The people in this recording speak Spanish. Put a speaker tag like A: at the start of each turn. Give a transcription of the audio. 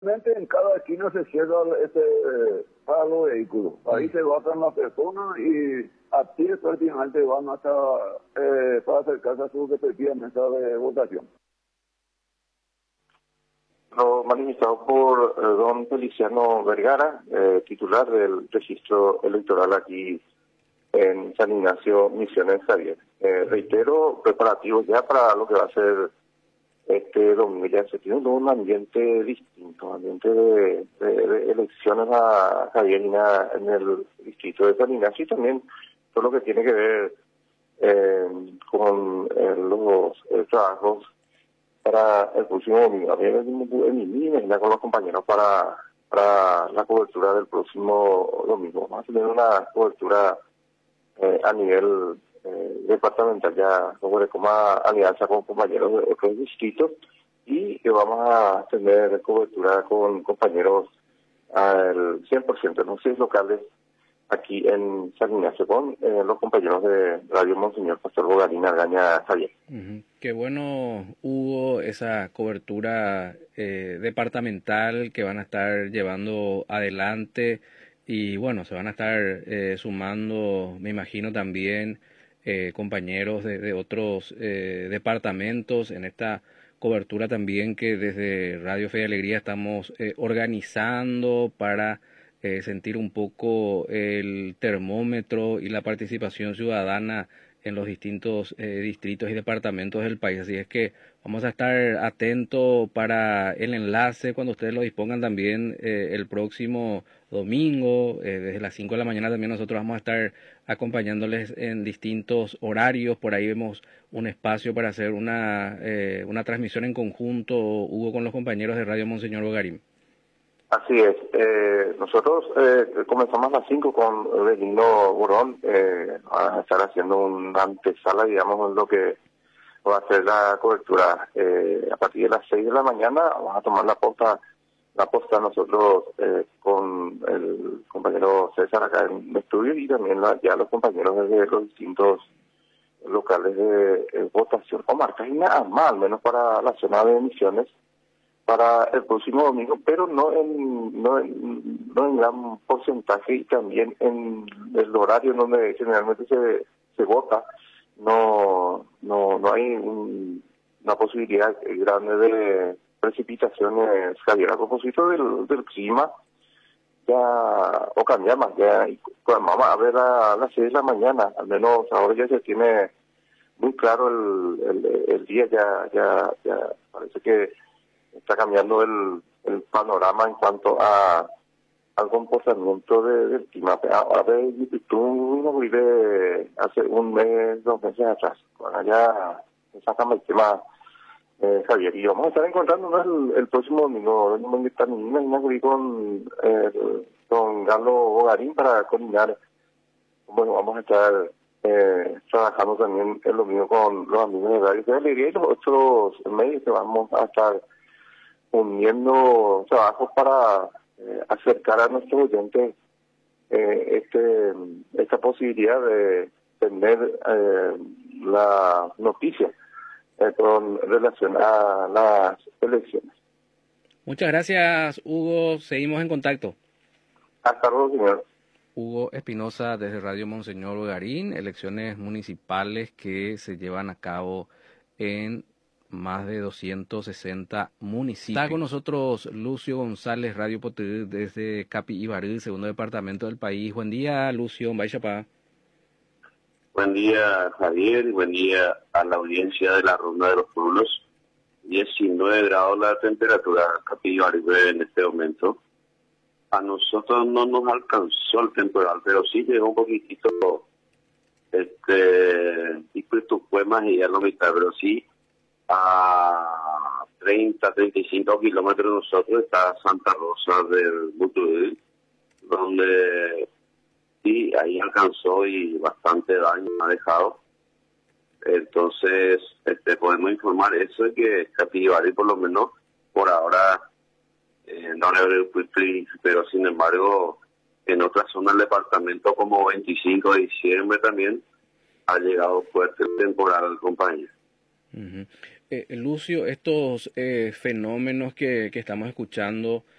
A: Realmente en cada esquina se cierra para los vehículos. Ahí se bajan las personas y a pie prácticamente van hasta para acercarse a su respectiva mesa de votación.
B: Lo manifestado por don Feliciano Vergara, titular del registro electoral aquí en San Ignacio, Misiones Javier. Reitero, preparativos ya para lo que va a ser este domingo. Ya se tiene un ambiente distinto, ambiente de elecciones a Javier en el distrito de San Ignacio, y también todo lo que tiene que ver con los trabajos para el próximo domingo. En mi línea con los compañeros para la cobertura del próximo domingo. Vamos a tener una cobertura a nivel departamental, ya como alianza con compañeros de otros distritos, y que vamos a tener cobertura con compañeros al 100%, no sé, locales aquí en San Ignacio, con los compañeros de Radio Monseñor Pastor Bogarín Argaña Javier.
C: Qué bueno, Hugo, esa cobertura departamental que van a estar llevando adelante, y bueno, se van a estar sumando, me imagino también, compañeros de otros departamentos en esta cobertura también que desde Radio Fe y Alegría estamos organizando para sentir un poco el termómetro y la participación ciudadana en los distintos distritos y departamentos del país. Así es que vamos a estar atentos para el enlace cuando ustedes lo dispongan también el próximo domingo, desde las 5 de la mañana también nosotros vamos a estar acompañándoles en distintos horarios. Por ahí vemos un espacio para hacer una transmisión en conjunto, Hugo, con los compañeros de Radio Monseñor Bogarín.
B: Así es. Nosotros comenzamos a las 5 con Benigno Borón. Vamos a estar haciendo una antesala, digamos, en lo que va a ser la cobertura. A partir de las 6 de la mañana vamos a tomar la posta nosotros con el compañero César acá en el estudio, y también ya los compañeros de los distintos locales de votación o marcas, y nada más, al menos para la zona de Misiones, para el próximo domingo, pero no en gran porcentaje, y también en el horario donde generalmente se vota, no hay una posibilidad grande de precipitaciones, Javier, a propósito del clima, ya, o cambiar más, ya, y vamos a ver a las 6 de la mañana, al menos ahora ya se tiene muy claro el día, ya parece que está cambiando el panorama en cuanto al comportamiento del clima. Ahora tú no vive hace un mes, 2 meses atrás, cuando allá sacamos el tema, Javier, y vamos a estar encontrándonos el próximo domingo. Con Galo Bogarín para coordinar. Bueno, vamos a estar trabajando también el domingo con los amigos de Radio Fe y Alegría y los otros medios que vamos a estar uniendo trabajos para acercar a nuestros oyentes esta posibilidad de tener la noticia con relación a las elecciones.
C: Muchas gracias, Hugo. Seguimos en contacto.
B: Hasta luego, señor.
C: Hugo Espinosa desde Radio Monseñor Bogarín, elecciones municipales que se llevan a cabo en más de 260 municipios. Está con nosotros Lucio González, Radio Potr, desde Capi Ibarú, segundo departamento del país. Buen día, Lucio. Vaya.
D: Buen día, Javier, y buen día a la audiencia de la Ronda de los Pueblos. 19 grados la temperatura Capi Ibarú en este momento. A nosotros no nos alcanzó el temporal, pero sí llegó un poquitito, y fue más y ya la mitad, pero sí a 35 kilómetros de nosotros está Santa Rosa del Butudí, donde sí, ahí alcanzó y bastante daño ha dejado. Entonces, podemos informar eso de que Capivari, por lo menos, por ahora, no le, pero sin embargo, en otras zonas del departamento, como 25 de diciembre también, ha llegado fuerte el temporal, compañero.
C: Uh-huh. Lucio, estos fenómenos que estamos escuchando